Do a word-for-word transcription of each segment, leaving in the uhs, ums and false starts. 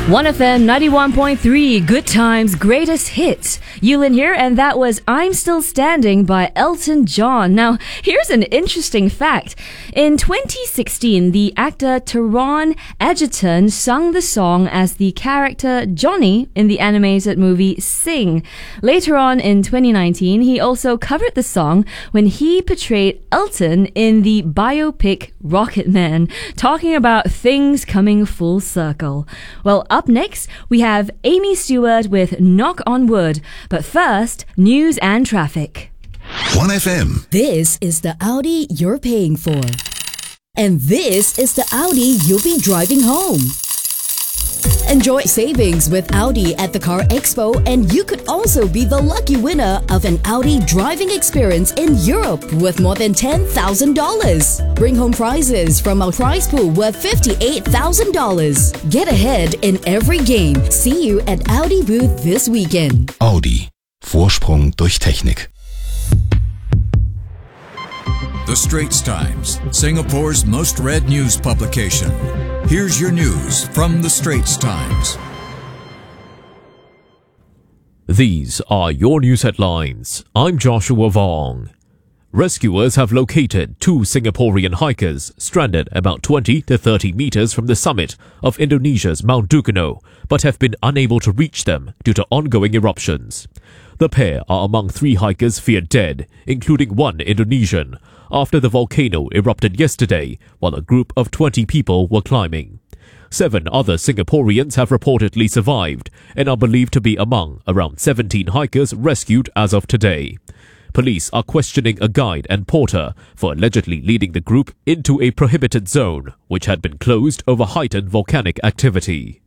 one F M ninety-one point three, Good Times, Greatest Hits. Yulin here, and that was I'm Still Standing by Elton John. Now, here's an interesting fact. In twenty sixteen, the actor Taron Egerton sung the song as the character Johnny in the animated movie Sing. Later on in twenty nineteen, he also covered the song when he portrayed Elton in the biopic Rocketman, talking about things coming full circle. Well, up next, we have Amy Stewart with Knock on Wood. But first, news and traffic. one F M. This is the Audi you're paying for. And this is the Audi you'll be driving home. Enjoy savings with Audi at the Car Expo, and you could also be the lucky winner of an Audi driving experience in Europe with more than ten thousand dollars. Bring home prizes from our prize pool worth fifty-eight thousand dollars. Get ahead in every game. See you at Audi booth this weekend. Audi. Vorsprung durch Technik. The Straits Times, Singapore's most read news publication. Here's your news from The Straits Times. These are your news headlines. I'm Joshua Vong. Rescuers have located two Singaporean hikers stranded about twenty to thirty meters from the summit of Indonesia's Mount Dukono, but have been unable to reach them due to ongoing eruptions. The pair are among three hikers feared dead, including one Indonesian, after the volcano erupted yesterday while a group of twenty people were climbing. Seven other Singaporeans have reportedly survived and are believed to be among around seventeen hikers rescued as of today. Police are questioning a guide and porter for allegedly leading the group into a prohibited zone, which had been closed over heightened volcanic activity.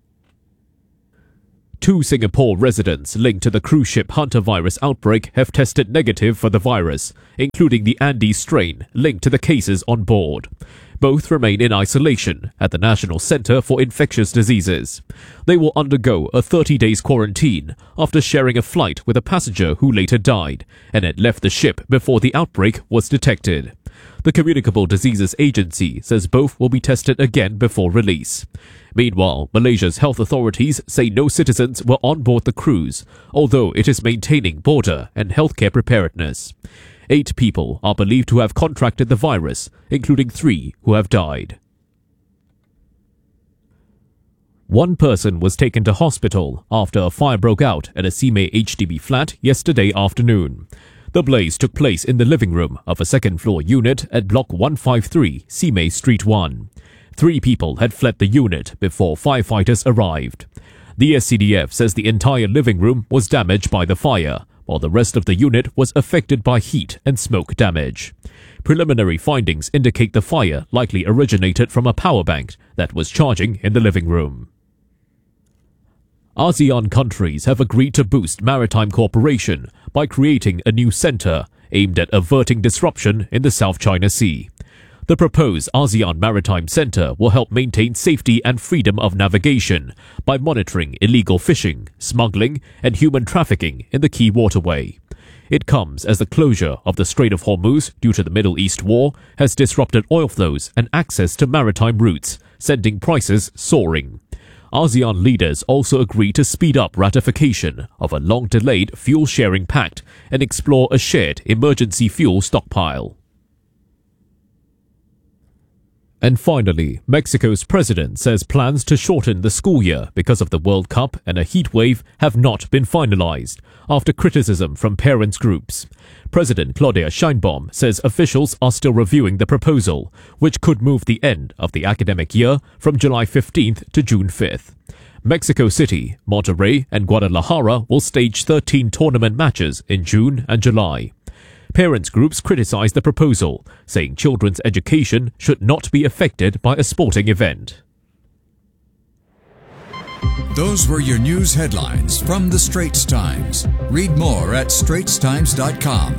Two Singapore residents linked to the cruise ship hantavirus outbreak have tested negative for the virus, including the Andes strain linked to the cases on board. Both remain in isolation at the National Centre for Infectious Diseases. They will undergo a thirty days quarantine after sharing a flight with a passenger who later died and had left the ship before the outbreak was detected. The Communicable Diseases Agency says both will be tested again before release. Meanwhile, Malaysia's health authorities say no citizens were on board the cruise, although it is maintaining border and healthcare preparedness. Eight people are believed to have contracted the virus, including three who have died. One person was taken to hospital after a fire broke out at a Simei H D B flat yesterday afternoon. The blaze took place in the living room of a second-floor unit at Block one fifty-three, Simei Street one. Three people had fled the unit before firefighters arrived. The S C D F says the entire living room was damaged by the fire, while the rest of the unit was affected by heat and smoke damage. Preliminary findings indicate the fire likely originated from a power bank that was charging in the living room. ASEAN countries have agreed to boost maritime cooperation by creating a new centre aimed at averting disruption in the South China Sea. The proposed ASEAN Maritime Centre will help maintain safety and freedom of navigation by monitoring illegal fishing, smuggling, and human trafficking in the key waterway. It comes as the closure of the Strait of Hormuz due to the Middle East war has disrupted oil flows and access to maritime routes, sending prices soaring. ASEAN leaders also agreed to speed up ratification of a long-delayed fuel-sharing pact and explore a shared emergency fuel stockpile. And finally, Mexico's president says plans to shorten the school year because of the World Cup and a heat wave have not been finalized, after criticism from parents' groups. President Claudia Sheinbaum says officials are still reviewing the proposal, which could move the end of the academic year from July fifteenth to June fifth. Mexico City, Monterrey, and Guadalajara will stage thirteen tournament matches in June and July. Parents' groups criticized the proposal, saying children's education should not be affected by a sporting event. Those were your news headlines from The Straits Times. Read more at straits times dot com.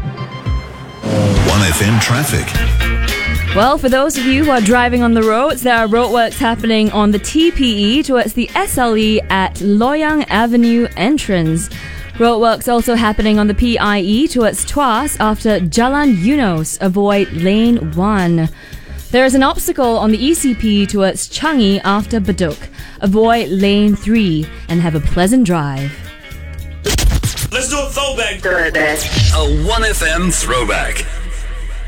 one F M traffic. Well, for those of you who are driving on the roads, there are roadworks happening on the T P E towards the S L E at Loyang Avenue entrance. Roadworks also happening on the P I E towards Tuas after Jalan Eunos. Avoid lane one. There is an obstacle on the E C P towards Changi after Bedok. Avoid lane three and have a pleasant drive. Let's do a throwback. A one F M throwback.